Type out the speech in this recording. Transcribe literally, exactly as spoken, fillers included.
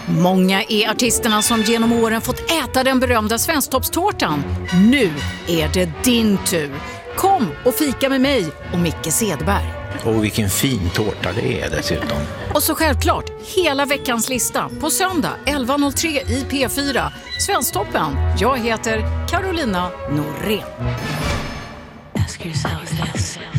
Många är artisterna som genom åren fått äta den berömda svensktoppstårtan. Nu är det din tur. Kom och fika med mig och Micke Sedberg. Och vilken fin tårta det är dessutom. Och så självklart, hela veckans lista på söndag elva noll tre i P fyra. Svensktoppen. Jag heter Carolina Norén. Ask yourself this.